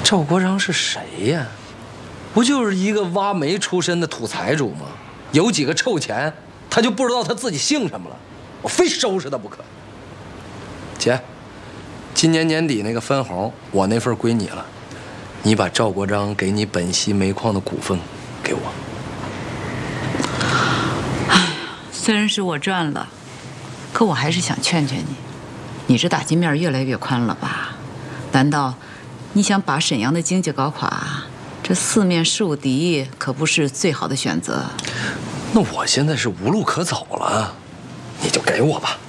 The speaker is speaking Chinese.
赵国璋是谁呀？不就是一个挖煤出身的土财主吗？有几个臭钱，他就不知道他自己姓什么了。我非收拾他不可。姐，今年年底那个分红，我那份归你了。你把赵国璋给你本溪煤矿的股份给我。 虽然是我赚了，可我还是想劝劝你，你这打击面越来越宽了吧？难道你想把沈阳的经济搞垮？这四面树敌可不是最好的选择。 那我现在是无路可走了，你就给我吧。